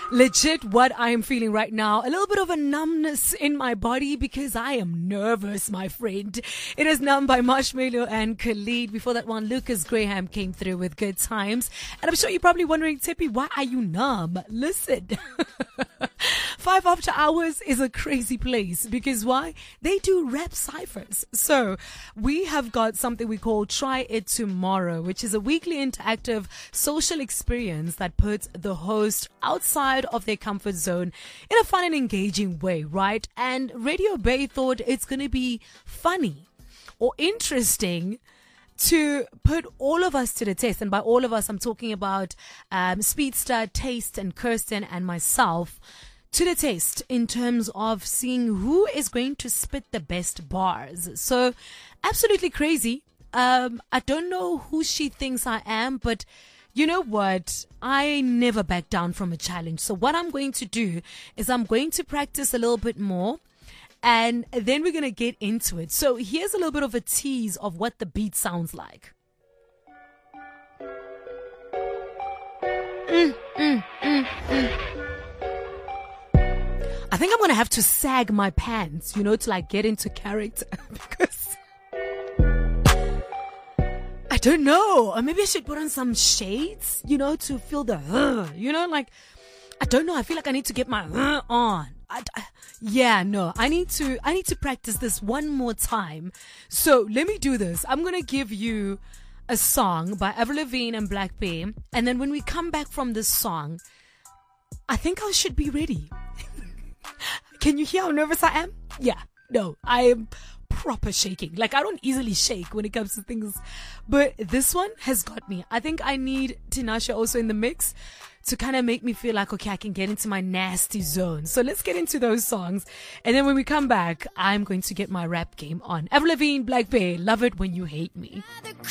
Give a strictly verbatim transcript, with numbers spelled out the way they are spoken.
Legit what I am feeling right now. A little bit of a numbness in my body because I am nervous, my friend. It is Numb by Marshmello and Khalid. Before that one, Lucas Graham came through with Good Times. And I'm sure you're probably wondering, Tippy, why are you numb? Listen. Five After Hours is a crazy place because why? They do rap ciphers. So we have got something we call Try It Tomorrow, which is a weekly interactive social experience that puts the host outside of their comfort zone in a fun and engaging way, right? And Radio Bay thought it's going to be funny or interesting to put all of us to the test. And by all of us, I'm talking about um, Speedster, Taste, and Kirsten and myself to the test in terms of seeing who is going to spit the best bars. So absolutely crazy. Um, I don't know who she thinks I am, but you know what? I never back down from a challenge. So what I'm going to do is I'm going to practice a little bit more and then we're going to get into it. So here's a little bit of a tease of what the beat sounds like. Mm, mm, mm, mm. I think I'm going to have to sag my pants, you know, to like get into character because I don't know. Or maybe I should put on some shades, you know, to feel the, uh, you know, like, I don't know. I feel like I need to get my uh, on. I, I, yeah, no, I need to, I need to practice this one more time. So let me do this. I'm going to give you a song by Avril Lavigne and Black Bear. And then when we come back from this song, I think I should be ready. Can you hear how nervous I am? Yeah, no, I am proper shaking. Like, I don't easily shake when it comes to things, but this one has got me. I think I need Tinashe also in the mix to kind of make me feel like, okay, I can get into my nasty zone. So let's get into those songs. And then when we come back, I'm going to get my rap game on. Avril Lavigne, Black Bear, Love It When You Hate Me.